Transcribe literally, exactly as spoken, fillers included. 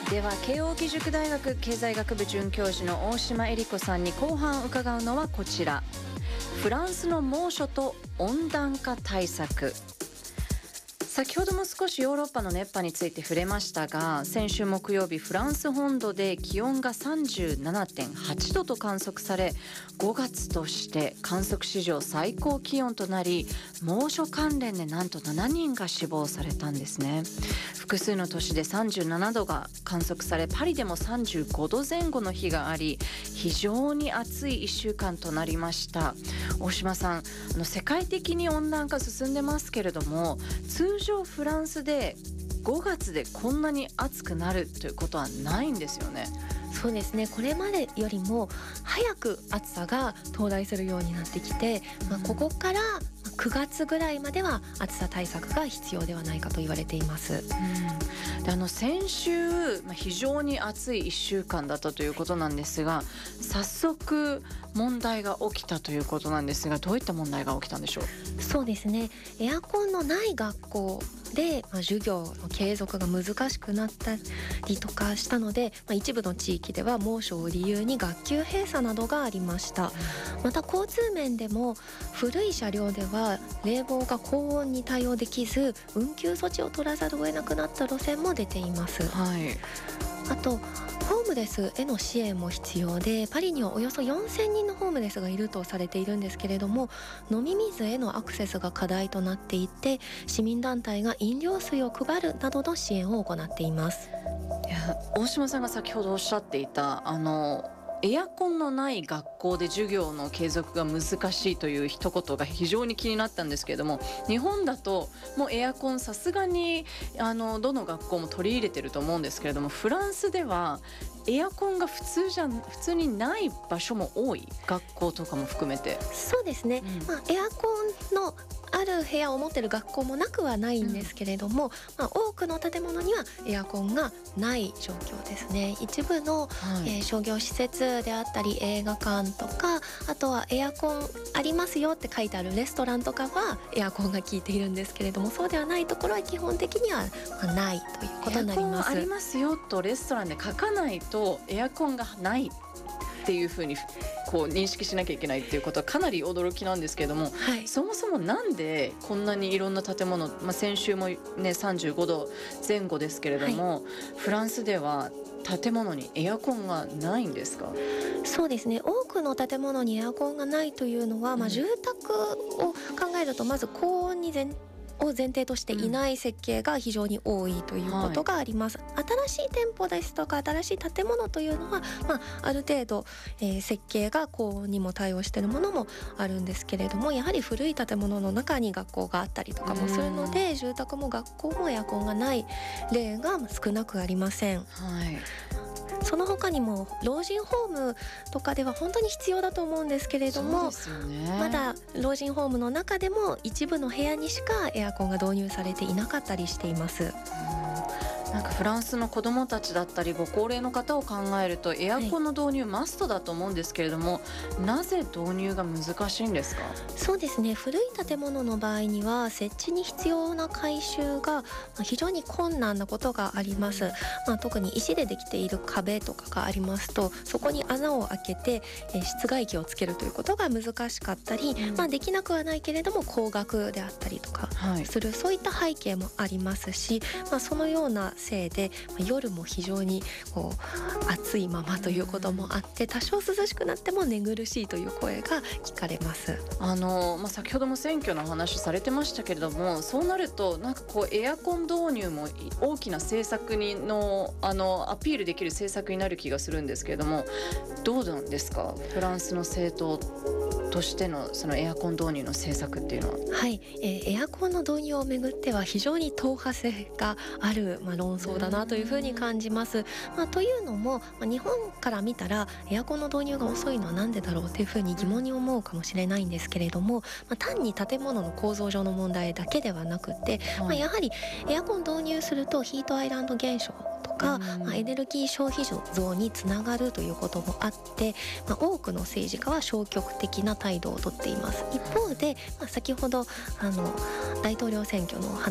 では慶應義塾大学経済学部准教授の大島恵理子さんに後半伺うのはこちら、フランスの猛暑と温暖化対策。先ほども少しヨーロッパの熱波について触れましたが、先週木曜日フランス本土で気温が さんじゅうななてんはち 度と観測され、ごがつとして観測史上最高気温となり、猛暑関連でなんとななにんが死亡されたんですね。複数の都市でさんじゅうななどが観測され、パリでもさんじゅうごどぜん後の日があり、非常に暑いいっしゅうかんとなりました。大島さん、あの世界的に温暖化進んでますけれども、通常フランスでごがつでこんなに暑くなるということはないんですよね。 そうですね、これまでよりも早く暑さが到来するようになってきて、まあ、ここからくがつぐらいまでは暑さ対策が必要ではないかと言われています。 うん、であの先週、まあ、非常に暑いいっしゅうかんだったということなんですが、早速問題が起きたということなんですが、どういった問題が起きたんでしょう。 そうですね、エアコンのない学校で、まあ、授業の継続が難しくなったりとかしたので、まあ、一部の地域では猛暑を理由に学級閉鎖などがありました。また交通面でも古い車両では冷房が高温に対応できず、運休措置を取らざるを得なくなった路線も出ています。 はい、 あとホームレスへの支援も必要で、パリにはおよそよんせんにんのホームレスがいるとされているんですけれども、飲み水へのアクセスが課題となっていて、市民団体が飲料水を配るなどの支援を行っています。 いや、大島さんが先ほどおっしゃっていたあのエアコンのない学校で授業の継続が難しいという一言が非常に気になったんですけれども、日本だともうエアコンさすがにあのどの学校も取り入れてると思うんですけれども、フランスではエアコンが普通じゃ普通にない場所も多い、学校とかも含めて。 そうですね、うん、まあ、エアコンのある部屋を持っている学校もなくはないんですけれども、うん、まあ、多くの建物にはエアコンがない状況ですね。一部の、はい、えー、商業施設であったり映画館とか、あとはエアコンありますよって書いてあるレストランとかはエアコンが効いているんですけれども、そうではないところは基本的にはないということになります。 エアコンありますよとレストランで書かないとエアコンがないっていうふうにこう認識しなきゃいけないっていうことはかなり驚きなんですけれども、はい、そもそもなんでこんなにいろんな建物、まあ、先週も、ね、さんじゅうごどぜん後ですけれども、はい、フランスでは建物にエアコンがないんですか。 そうですね、多くの建物にエアコンがないというのは、うん、まあ、住宅を考えるとまず高温に全を前提としていない設計が非常に多いということがあります。はい、新しい店舗ですとか新しい建物というのは、まあ、ある程度、えー、設計が高温にも対応しているものもあるんですけれども、やはり古い建物の中に学校があったりとかもするので、住宅も学校もエアコンがない例が少なくありません。 はい、 その他にも老人ホームとかでは本当に必要だと思うんですけれども、 そうですよね、 まだ老人ホームの中でも一部の部屋にしかエアコンが導入されていなかったりしています。 なんかフランスの子どもたちだったりご高齢の方を考えるとエアコンの導入マストだと思うんですけれども、はい、なぜ導入が難しいんですか。 そうですね、古い建物の場合には設置に必要な改修が非常に困難なことがあります。まあ、特に石でできている壁とかがありますと、そこに穴を開けて、えー、室外機をつけるということが難しかったり、うん、まあ、できなくはないけれども高額であったりとかする、はい、そういった背景もありますし、まあ、そのようなせいで夜も非常にこう暑いままということもあって、多少涼しくなっても寝苦しいという声が聞かれます。 あの、まあ、先ほども選挙の話されてましたけれども、そうなるとなんかこうエアコン導入も大きな政策に の, あのアピールできる政策になる気がするんですけれども、どうなんですか、フランスの政党としてのそのエアコン導入の政策っていうのは。 はい、えー、エアコンの導入をめぐっては非常に党派性がある、まあ、論争だなというふうに感じます。まあ、というのも、まあ、日本から見たらエアコンの導入が遅いのはなんでだろうというふうに疑問に思うかもしれないんですけれども、まあ、単に建物の構造上の問題だけではなくて、まあ、やはりエアコン導入するとヒートアイランド現象とか、まあ、エネルギー消費増につながるということもあって、まあ、多くの政治家は消極的な態度をとっています。一方で、まあ、先ほどあの大統領選挙の話